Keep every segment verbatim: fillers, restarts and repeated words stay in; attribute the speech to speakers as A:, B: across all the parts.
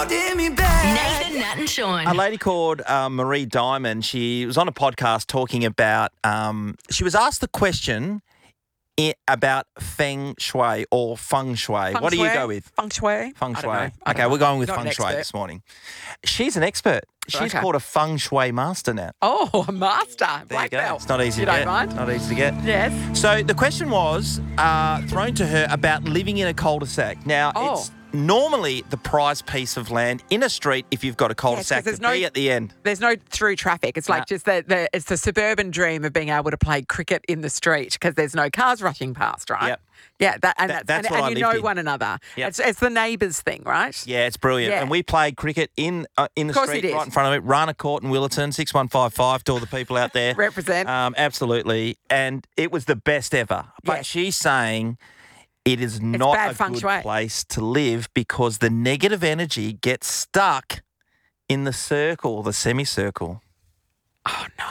A: Nathan, Nat and Sean.
B: A lady called uh, Marie Diamond, she was on a podcast talking about, um, she was asked the question i- about feng shui or feng shui.
C: Feng
B: what do you
C: shui?
B: go with?
C: Feng shui?
B: Feng
C: I
B: shui.
C: don't know. I
B: Okay,
C: don't
B: we're going with
C: Not an
B: feng shui
C: expert.
B: this morning. She's an expert. She's
C: Okay.
B: called a feng shui master now.
C: Oh, a master.
B: There
C: Black
B: you go.
C: belt.
B: It's not easy
C: you
B: to
C: don't
B: get.
C: mind?
B: Not easy to get.
C: Yes.
B: So the question was uh, thrown to her about living in a cul-de-sac. Now,
C: Oh.
B: it's normally the prized piece of land in a street if you've got a cul-de-sac
C: there's
B: to
C: no-
B: be at the end.
C: There's no through traffic. It's like
B: Nah.
C: just the, the it's the suburban dream of being able to play cricket in the street because there's no cars rushing past, right?
B: Yep.
C: Yeah, that, and
B: That-
C: that's,
B: that's
C: and,
B: what
C: and
B: I
C: you know
B: lived in.
C: one another.
B: Yep.
C: It's, it's the neighbours thing, right?
B: Yeah, it's brilliant.
C: Yeah.
B: And we played cricket in uh, in the
C: Of course
B: street
C: you did.
B: right in front of it. Rana Court in Willerton, six one five five to all the people out there.
C: Represent.
B: Um, absolutely. And it was the best ever. But
C: Yes.
B: she's saying it is not
C: bad
B: a
C: feng
B: good
C: shui.
B: place to live because the negative energy gets stuck in the circle, the semicircle.
C: Oh no!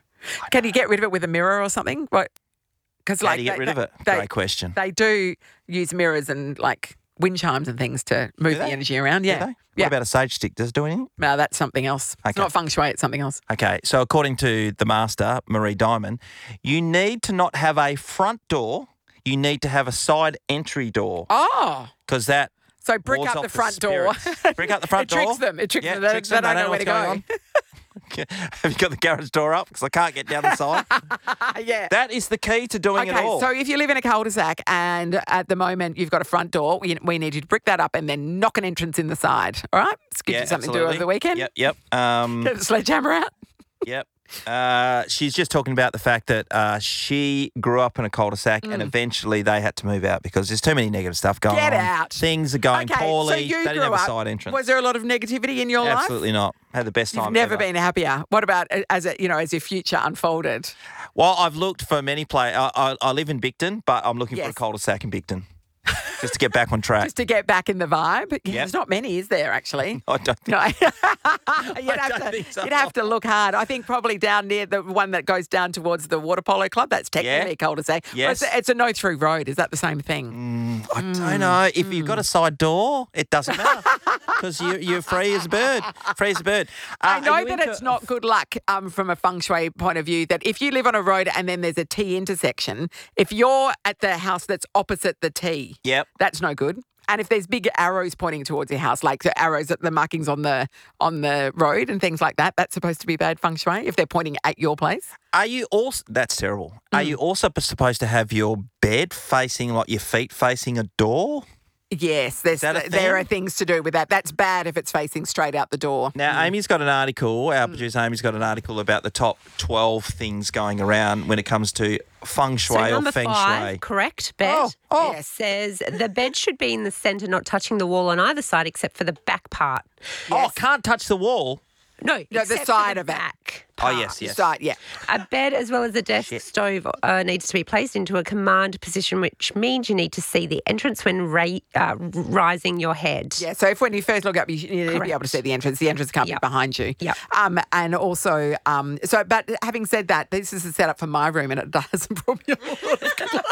C: Can you get rid of it with a mirror or something? What? Because
B: How
C: like
B: do you get
C: they-
B: rid of
C: they-
B: it?
C: They,
B: Great question.
C: they do use mirrors and like wind chimes and things to move the
B: they?
C: energy around.
B: Do
C: Yeah.
B: they? What
C: Yeah.
B: about a sage stick? Does it do anything?
C: No, that's something else. It's
B: Okay.
C: not feng shui. It's something else.
B: Okay, so according to the master, Marie Diamond, you need to not have a front door. You need to have a side entry door
C: Oh.
B: because that
C: So brick
B: wards
C: up
B: off
C: the front door.
B: spirits. Brick up the front
C: it
B: door.
C: tricks them. It tricks
B: Yeah,
C: them. They,
B: tricks
C: they
B: them.
C: don't know where
B: what's
C: to
B: going
C: go.
B: on. Have you got the garage door up? Because I can't get down the side.
C: yeah.
B: That is the key to doing it
C: Okay,
B: all.
C: so if you live in a cul-de-sac and at the moment you've got a front door, we, we need you to brick that up and then knock an entrance in the side. All right? It's gives
B: yeah,
C: you something
B: absolutely.
C: to do over the weekend.
B: Yep, yep, um,
C: Get the sledgehammer out.
B: yep. Uh, she's just talking about the fact that uh, she grew up in a cul-de-sac and eventually they had to move out because there's too many negative stuff going
C: Mm. Get
B: on.
C: out.
B: Things are going
C: Okay,
B: poorly.
C: so you
B: they didn't
C: grew
B: have a
C: up.
B: side entrance.
C: Was there a lot of negativity in your life?
B: Absolutely not. Had the best
C: You've
B: time
C: never
B: ever.
C: been happier. What about uh, as it, you know, as your future unfolded?
B: Well, I've looked for many play. I, I, I live in Bicton, but I'm looking for
C: Yes.
B: a cul-de-sac in Bicton just to get back on track.
C: Just to get back in the vibe? Yeah,
B: Yep.
C: There's not many, is there, actually?
B: I don't think
C: No. you'd,
B: I
C: have
B: don't
C: to,
B: think so.
C: you'd have to look hard. I think probably down near the one that goes down towards the water polo club. That's technically
B: Yeah.
C: a cul-de-sac. Well,
B: Yes.
C: It's a, it's a no-through road. Is that the same thing?
B: I don't know. If you've got a side door, it doesn't matter because you, you're free as a bird. Free as a bird. Uh,
C: I
B: are
C: know
B: you
C: that
B: into-
C: it's not good luck um, from a feng shui point of view that if you live on a road and then there's a T intersection, if you're at the house that's opposite the T,
B: Yep.
C: that's no good. And if there's big arrows pointing towards your house, like the arrows at the markings on the on the road and things like that, that's supposed to be bad feng shui if they're pointing at your place.
B: Are you also? That's terrible. Are
C: Mm.
B: you also p- supposed to have your bed facing, like your feet facing a door?
C: Yes, there's
B: that a
C: there are
B: thing?
C: things to do with that. That's bad if it's facing straight out the door.
B: Now, Amy's got an article. Our producer Amy's got an article about the top twelve things going around when it comes to feng shui
D: So
B: or
D: number
B: feng
D: five,
B: shui.
D: correct, bed.
B: Oh, oh.
C: Yes.
D: Says the bed should be in the centre, not touching the wall on either side except for the back part.
B: Oh, can't touch the wall.
D: No,
C: No, the
D: except for
C: side
D: the
C: of it.
D: back.
B: Oh, yes, yes.
C: Side, yeah.
D: A bed as well as a desk stove uh, needs to be placed into a command position, which means you need to see the entrance when ra- uh, rising your head.
C: Yeah, so if when you first look up, you you need to be
D: Correct.
C: able to see the entrance. The entrance can't
D: Yep.
C: be behind you.
D: Yep.
C: Um, and also, um, so, but having said that, this is a setup for my room and it doesn't brought me a lot of good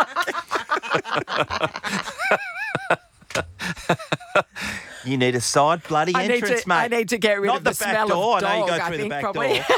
C: luck.
B: You need a side bloody
C: I need,
B: entrance,
C: to,
B: mate.
C: I need to get rid
B: Not
C: of the,
B: the back
C: smell
B: door.
C: of
B: I know you
C: dog,
B: go
C: I
B: through the
C: think,
B: back
C: probably.
B: door.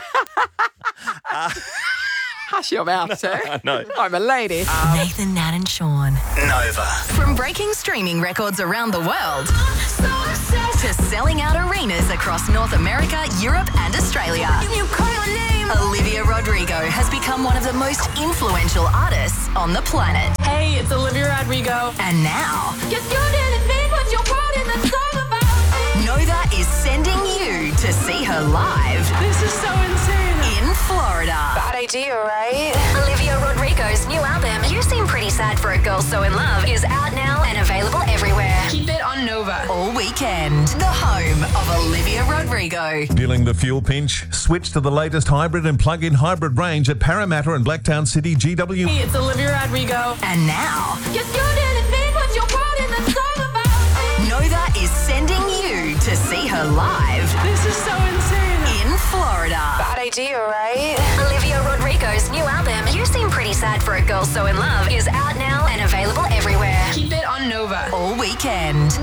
C: Hush your mouth, sir.
B: No.
C: I'm a lady.
A: Nathan, Nat and Sean.
E: Nova.
A: From breaking streaming records around the world to selling out arenas across North America, Europe and Australia. Olivia Rodrigo has become one of the most influential artists on the planet.
F: Hey, it's Olivia Rodrigo.
A: And now,
F: Guess you didn't mean what you wrote in the song about me.
A: Nova is sending you to see her live
F: This is so insane.
A: in Florida.
F: Bad idea, right?
A: Olivia Rodrigo's new album, You Seem Pretty Sad for a Girl So in Love, is out now and available everywhere.
F: Keep it on Nova.
A: All weekend, the home of Olivia Rodrigo.
G: Feeling the fuel pinch? Switch to the latest hybrid and plug-in hybrid range at Parramatta and Blacktown City G W.
F: Hey, it's Olivia Rodrigo.
A: And now,
F: Guess you didn't mean what you wrote in the song about me.
A: Nova is sending you to see her live
F: This is so insane.
A: in Florida.
F: Bad idea, right?
A: Olivia Rodrigo's new album, You Seem Pretty Sad for a Girl So in Love, is out now and available everywhere.
F: Keep it on Nova.
A: All weekend.